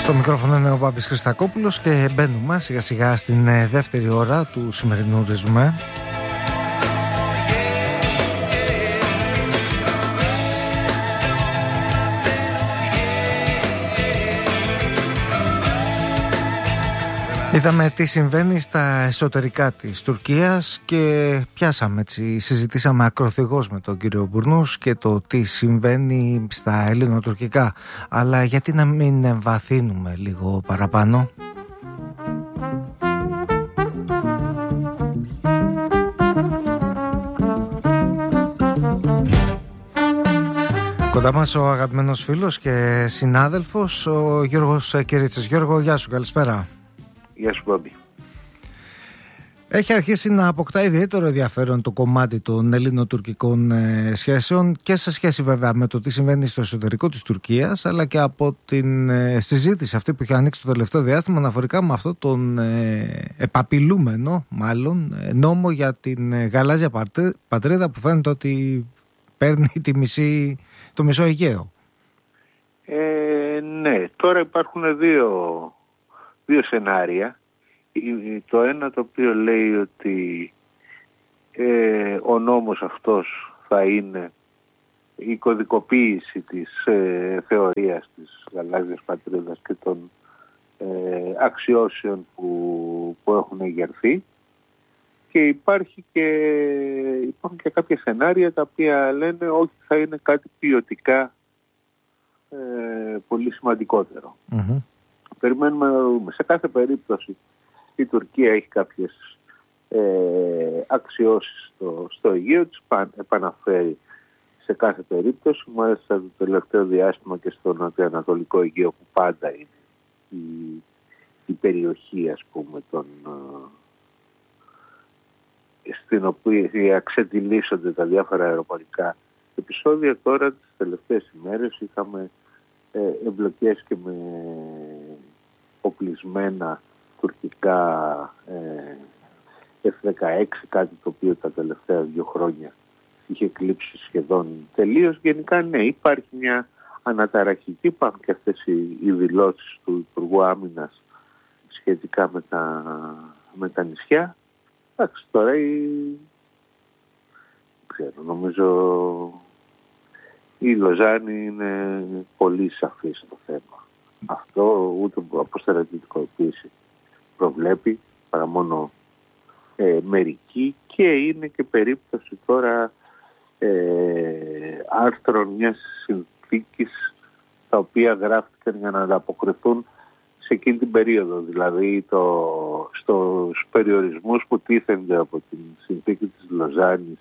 Στο μικρόφωνο είναι ο Μπάμπης Χριστακόπουλος και μπαίνουμε σιγά σιγά στην δεύτερη ώρα του σημερινού ρεζουμέ. Είδαμε τι συμβαίνει στα εσωτερικά της Τουρκίας και συζητήσαμε ακροθυγώς με τον κύριο Μπουρνούς και το τι συμβαίνει στα ελληνοτουρκικά. Αλλά γιατί να μην εμβαθύνουμε λίγο παραπάνω? Κοντά μας ο αγαπημένος φίλος και συνάδελφος, ο Γιώργος Κυρίτσης. Γιώργο, γεια σου, καλησπέρα. Γεια σου, Μπάμπη. Έχει αρχίσει να αποκτά ιδιαίτερο ενδιαφέρον το κομμάτι των ελληνοτουρκικών σχέσεων και σε σχέση βέβαια με το τι συμβαίνει στο εσωτερικό της Τουρκίας, αλλά και από την συζήτηση αυτή που έχει ανοίξει το τελευταίο διάστημα αναφορικά με αυτό τον επαπειλούμενο μάλλον νόμο για την γαλάζια πατρίδα που φαίνεται ότι παίρνει το μισό Αιγαίο. Ναι, τώρα υπάρχουν δύο σενάρια. Το ένα το οποίο λέει ότι ο νόμος αυτός θα είναι η κωδικοποίηση της θεωρίας της γαλάζιας πατρίδας και των αξιώσεων που έχουν εγερθεί, και υπάρχουν και κάποια σενάρια τα οποία λένε όχι, θα είναι κάτι ποιοτικά πολύ σημαντικότερο. Mm-hmm. Περιμένουμε να δούμε. Σε κάθε περίπτωση η Τουρκία έχει κάποιες αξιώσεις στο Αιγαίο, τις επαναφέρει σε κάθε περίπτωση. Μάλιστα το τελευταίο διάστημα και στο νοτιοανατολικό Αιγαίο, που πάντα είναι η περιοχή, ας πούμε, στην οποία ξετυλίσσονται τα διάφορα αεροπορικά επεισόδια. Τώρα τις τελευταίες ημέρες είχαμε εμπλοκές και με οπλισμένα τουρκικά F-16, κάτι το οποίο τα τελευταία 2 χρόνια είχε κλείψει σχεδόν τελείως. Γενικά ναι, υπάρχει μια αναταραχή. Υπάρχουν και αυτές οι δηλώσεις του Υπουργού Άμυνας σχετικά με τα νησιά. Εντάξει, τώρα νομίζω η Λοζάνη είναι πολύ σαφή στο θέμα. Αυτό ούτε από στρατιωτικοποίηση προβλέπει, παρά μόνο μερική, και είναι και περίπτωση τώρα άρθρων μιας συνθήκης τα οποία γράφτηκαν για να ανταποκριθούν σε εκείνη την περίοδο, δηλαδή στους περιορισμούς που τίθενται από την συνθήκη της Λοζάνης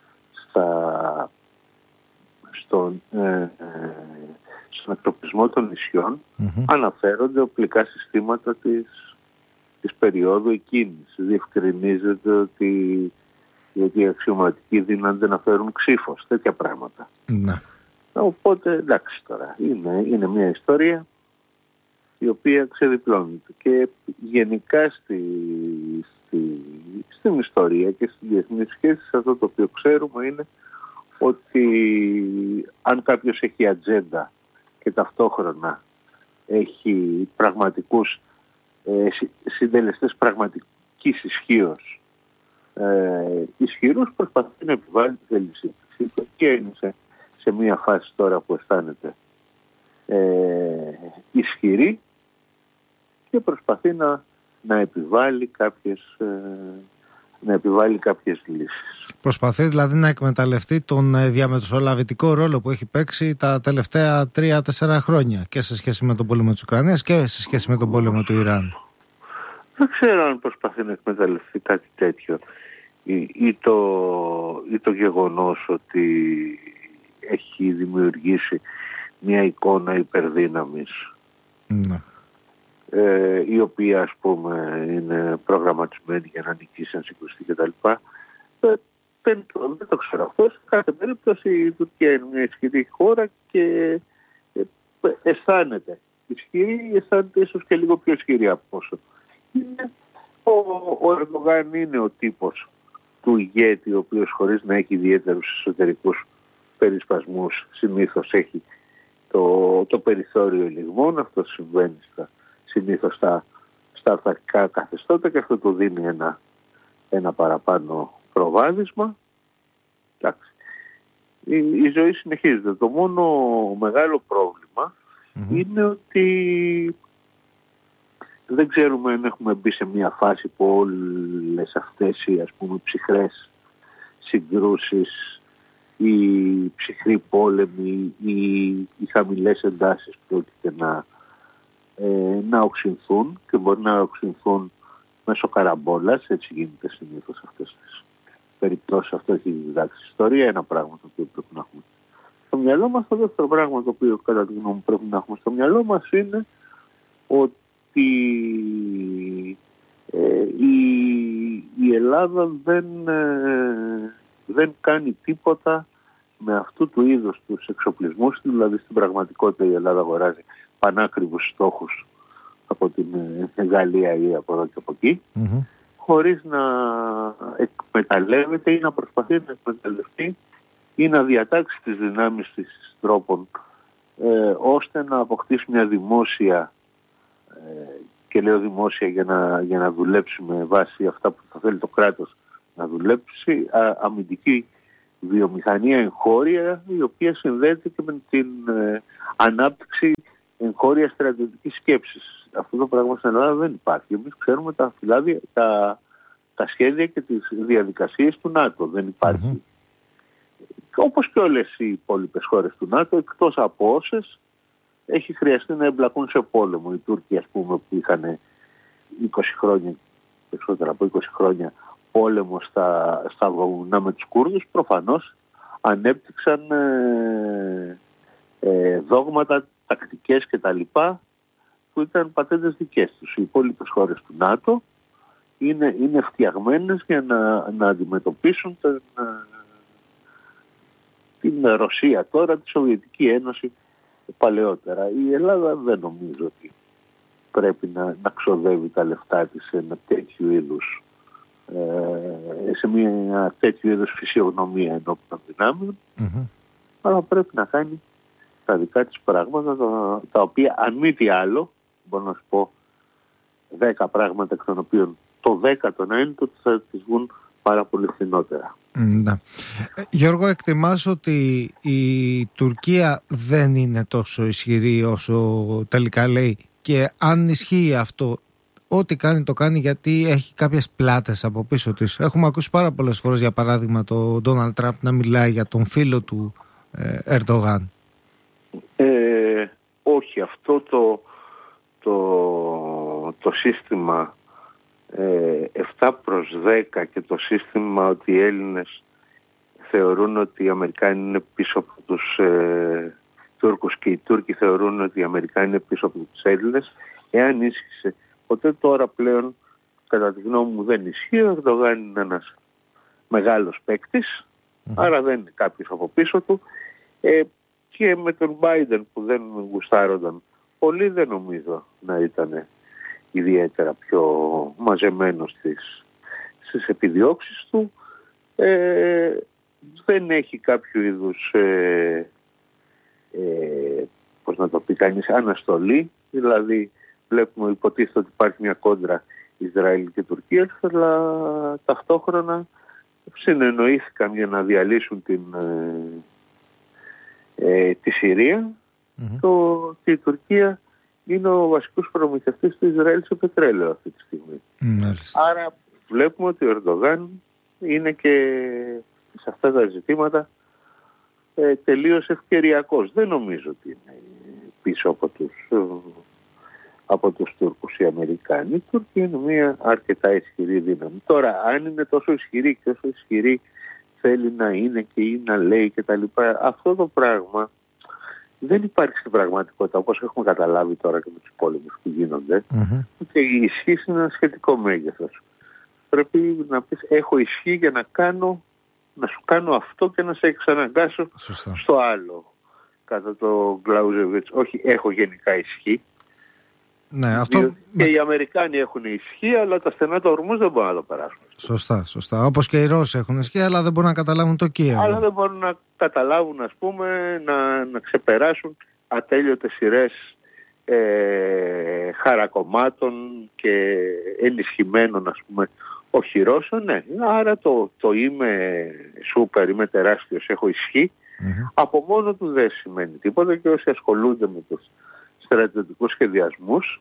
στον εκτοπισμό των νησιών. Mm-hmm. Αναφέρονται οπλικά συστήματα της περίοδου εκείνης. Διευκρινίζεται ότι οι αξιωματικοί δίνονται να φέρουν ξύφος, τέτοια πράγματα. Mm-hmm. Οπότε εντάξει, τώρα είναι μια ιστορία η οποία ξεδιπλώνεται, και γενικά στην ιστορία και στις διεθνείς σχέσεις αυτό το οποίο ξέρουμε είναι ότι αν κάποιος έχει ατζέντα και ταυτόχρονα έχει πραγματικούς συντελεστές πραγματικής ισχύως ισχυρούς, προσπαθεί να επιβάλλει τη θέλησή του, και είναι σε μια φάση τώρα που αισθάνεται ισχυρή και προσπαθεί να επιβάλλει κάποιες λύσεις. Προσπαθεί δηλαδή να εκμεταλλευτεί τον διαμεσολαβητικό ρόλο που έχει παίξει τα τελευταία 3-4 χρόνια και σε σχέση με τον πόλεμο της Ουκρανίας και σε σχέση με τον πόλεμο του Ιράν. Δεν ξέρω αν προσπαθεί να εκμεταλλευτεί κάτι τέτοιο ή το γεγονός ότι έχει δημιουργήσει μια εικόνα υπερδύναμης. Ναι. Η οποία, ας πούμε, είναι προγραμματισμένη για να νικήσει, να συγκρουστεί κτλ. Δεν το ξέρω αυτό. Σε κάθε περίπτωση η Τουρκία είναι μια ισχυρή χώρα και αισθάνεται ισχυρή, αισθάνεται ίσως και λίγο πιο ισχυρή από όσο είναι. Ο Ερντογάν είναι ο τύπος του ηγέτη, ο οποίος χωρίς να έχει ιδιαίτερους εσωτερικούς περισπασμούς συνήθως έχει το περιθώριο ελιγμών. Αυτό συμβαίνει συνήθως στα αυταρχικά καθεστώτα και αυτό του δίνει ένα παραπάνω προβάδισμα. Εντάξει. Η ζωή συνεχίζεται. Το μόνο μεγάλο πρόβλημα είναι ότι δεν ξέρουμε αν έχουμε μπει σε μια φάση που όλες αυτές οι, ας πούμε, ψυχρές συγκρούσεις, οι ψυχροί πόλεμοι, οι χαμηλές εντάσεις πρόκειται να οξυνθούν και μπορεί να οξυνθούν μέσω καραμπόλας. Έτσι γίνεται συνήθως αυτές τις περιπτώσεις. Αυτό έχει διδάξει η ιστορία. Ένα πράγμα το οποίο πρέπει να έχουμε στο μυαλό μας. Το δεύτερο πράγμα το οποίο κατά τη γνώμη μου πρέπει να έχουμε στο μυαλό μας είναι ότι η Ελλάδα δεν κάνει τίποτα με αυτού του είδους τους εξοπλισμούς. Δηλαδή στην πραγματικότητα η Ελλάδα αγοράζει πανάκριβους στόχους από την Γαλλία ή από εδώ και από εκεί, χωρίς να εκμεταλλεύεται ή να προσπαθεί να εκμεταλλευτεί ή να διατάξει τις δυνάμεις της τρόπων ώστε να αποκτήσει μια δημόσια, και λέω δημόσια για να δουλέψει με βάση αυτά που θα θέλει το κράτος να δουλέψει, αμυντική βιομηχανία εγχώρια, η οποία συνδέεται και με την ανάπτυξη εγχώρια στρατιωτικής σκέψης. Αυτό το πράγμα στην Ελλάδα δεν υπάρχει. Εμείς ξέρουμε τα φυλάδια, τα σχέδια και τις διαδικασίες του ΝΑΤΟ. Δεν υπάρχει. Όπως και όλες οι υπόλοιπες χώρες του ΝΑΤΟ, εκτός από όσες έχει χρειαστεί να εμπλακούν σε πόλεμο. Οι Τούρκοι, ας πούμε, που είχαν 20 χρόνια, περισσότερα από 20 χρόνια πόλεμο στα βουνά με τους Κούρδους, προφανώς ανέπτυξαν δόγματα, τακτικές κτλ. Που ήταν πατέντες δικές τους. Οι υπόλοιπες χώρες του ΝΑΤΟ είναι φτιαγμένες για να αντιμετωπίσουν την Ρωσία τώρα, τη Σοβιετική Ένωση παλαιότερα. Η Ελλάδα δεν νομίζω ότι πρέπει να ξοδεύει τα λεφτά της σε ένα τέτοιο είδους σε μια τέτοιου είδους φυσιογνωμία ενώπιον δυνάμεων, αλλά πρέπει να κάνει τα δικά της πράγματα, τα οποία αν μη τι άλλο, μπορώ να σου πω 10 πράγματα εκ των οποίων το 10ο να είναι ότι θα τις βγουν πάρα πολύ φθηνότερα. Ναι. Γιώργο, εκτιμάς ότι η Τουρκία δεν είναι τόσο ισχυρή όσο τελικά λέει, και αν ισχύει αυτό, ό,τι κάνει το κάνει γιατί έχει κάποιες πλάτες από πίσω της? Έχουμε ακούσει πάρα πολλές φορές, για παράδειγμα, τον Ντόναλντ Τραμπ να μιλάει για τον φίλο του Ερντογάν. Όχι, αυτό το σύστημα 7/10 και το σύστημα ότι οι Έλληνες θεωρούν ότι οι Αμερικάνοι είναι πίσω από τους Τούρκους και οι Τούρκοι θεωρούν ότι οι Αμερικάνοι είναι πίσω από τους Έλληνες, εάν ίσχυσε ποτέ, τώρα πλέον κατά τη γνώμη μου δεν ισχύει. Ο Ερντογάν είναι ένας μεγάλος παίκτης, άρα δεν είναι κάποιος από πίσω του, και με τον Μπάιντεν που δεν γουστάρονταν πολύ, δεν νομίζω να ήταν ιδιαίτερα πιο μαζεμένος στις επιδιώξεις του. Δεν έχει κάποιο είδους πώς να το πει κανείς, αναστολή. Δηλαδή βλέπουμε, υποτίθεται ότι υπάρχει μια κόντρα Ισραήλ και Τουρκία, αλλά ταυτόχρονα συνεννοήθηκαν για να διαλύσουν τη Συρία, και η Τουρκία είναι ο βασικός προμηθευτής του Ισραήλ σε πετρέλαιο αυτή τη στιγμή. Άρα βλέπουμε ότι ο Ερντογάν είναι και σε αυτά τα ζητήματα τελείως ευκαιριακός. Δεν νομίζω ότι είναι πίσω από τους Τούρκους οι Αμερικάνοι. Οι Τούρκοι είναι μια αρκετά ισχυρή δύναμη. Τώρα, αν είναι τόσο ισχυρή και όσο ισχυρή θέλει να είναι και ή να λέει κτλ., αυτό το πράγμα δεν υπάρχει στην πραγματικότητα, όπως έχουμε καταλάβει τώρα και με τους πόλεμους που γίνονται. Και η ισχύ είναι ένα σχετικό μέγεθος. Πρέπει να πεις, έχω ισχύ για να σου κάνω αυτό και να σε εξαναγκάσω στο άλλο. Κατά το Γκλάουζεβιτς, όχι, έχω γενικά ισχύ. Ναι, αυτό... Και οι Αμερικάνοι έχουν ισχύ, αλλά τα στενά του ορμούς δεν μπορούν να το περάσουν. Σωστά. Όπως και οι Ρώσοι έχουν ισχύ, αλλά δεν μπορούν να καταλάβουν το Κίεβο. Αλλά δεν μπορούν να καταλάβουν, ας πούμε, να ξεπεράσουν ατέλειωτες σειρές χαρακομμάτων και ενισχυμένων, ας πούμε, οχυρώσεων, ναι. Άρα το είμαι σούπερ, είμαι τεράστιος, έχω ισχύ, από μόνο του δεν σημαίνει τίποτα, και όσοι ασχολούνται με τους στρατιωτικούς σχεδιασμούς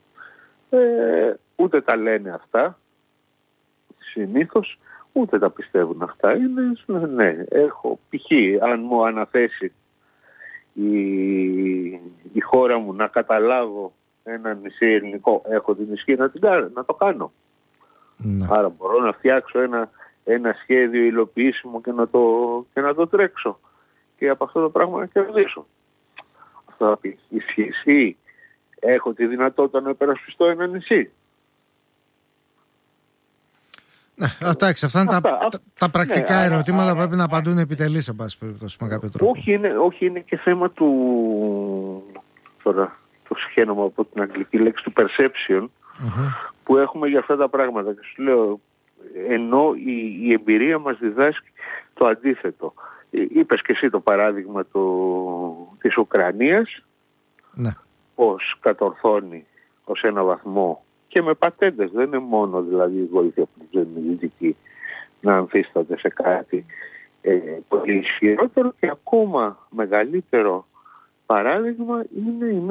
ούτε τα λένε αυτά συνήθως, ούτε τα πιστεύουν αυτά. Είναι, ναι, έχω π.χ. αν μου αναθέσει η χώρα μου να καταλάβω ένα νησί ελληνικό, έχω την ισχύ να το κάνω. Ναι. Άρα μπορώ να φτιάξω ένα σχέδιο υλοποιήσιμο και να το τρέξω και από αυτό το πράγμα να κερδίσω. Αυτό θα πει ισχύει. Έχω τη δυνατότητα να υπερασπιστώ ένα νησί. Ναι, εντάξει, αυτά είναι τα πρακτικά ερωτήματα που πρέπει να απαντούν επιτελείς, σε πάση περιπτώσει, με κάποιο τρόπο. Όχι, είναι και θέμα του, τώρα το σχένομαι από την αγγλική λέξη, του perception, που έχουμε για αυτά τα πράγματα. Και σου λέω, ενώ η εμπειρία μας διδάσκει το αντίθετο. Είπες και εσύ το παράδειγμα της Ουκρανίας, ναι, πώς κατορθώνει ως ένα βαθμό και με πατέντες, δεν είναι μόνο δηλαδή η βοήθεια που δεν είναι δυτική, να αμφίσταται σε κάτι πολύ ισχυρότερο, και ακόμα μεγαλύτερο παράδειγμα είναι η